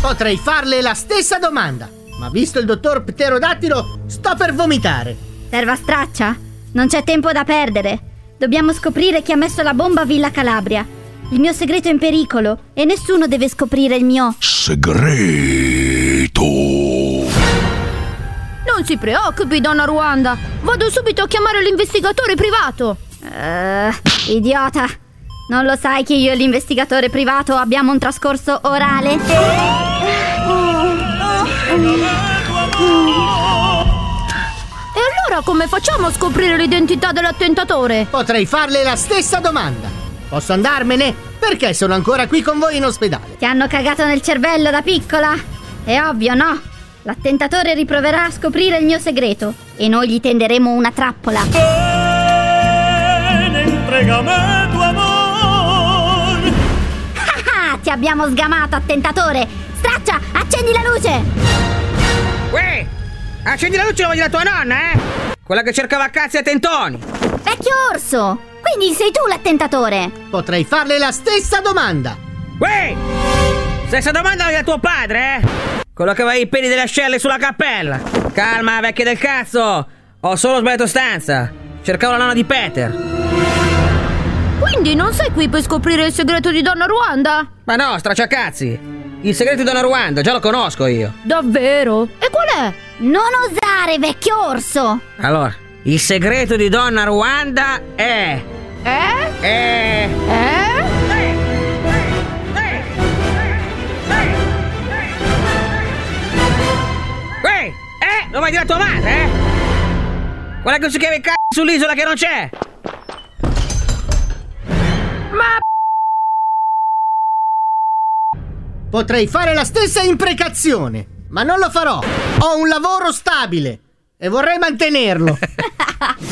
Potrei farle la stessa domanda, ma visto il dottor Pterodattilo, sto per vomitare. Serva Straccia, non c'è tempo da perdere. Dobbiamo scoprire chi ha messo la bomba a Villa Calabria. Il mio segreto è in pericolo e nessuno deve scoprire il mio segreto. Non si preoccupi, donna Ruanda. Vado subito a chiamare l'investigatore privato. Idiota. Non lo sai che io e l'investigatore privato abbiamo un trascorso orale? E allora come facciamo a scoprire l'identità dell'attentatore? Potrei farle la stessa domanda. Posso andarmene? Perché sono ancora qui con voi in ospedale? Ti hanno cagato nel cervello da piccola? È ovvio, no? L'attentatore riproverà a scoprire il mio segreto e noi gli tenderemo una trappola. Entregame tu amor. Ti abbiamo sgamato, attentatore! Straccia, accendi la luce! Uè, accendi la luce, lo voglio la tua nonna, eh? Quella che cercava cazzi a tentoni. Vecchio orso! Quindi sei tu l'attentatore! Potrei farle la stessa domanda. Uè, stessa domanda voglio a tuo padre, eh? Quello che aveva i peli delle ascelle sulla cappella. Calma, vecchia del cazzo. Ho solo sbagliato stanza. Cercavo la nonna di Peter. Quindi non sei qui per scoprire il segreto di donna Ruanda? Ma no, stracciacazzi. Il segreto di donna Ruanda, già lo conosco io. Davvero? E qual è? Non osare, vecchio orso! Allora, il segreto di donna Ruanda è... Lo vuoi dire a tua madre, eh? Quella che si chiama il cazzo sull'isola che non c'è. Potrei fare la stessa imprecazione, ma non lo farò. Ho un lavoro stabile e vorrei mantenerlo.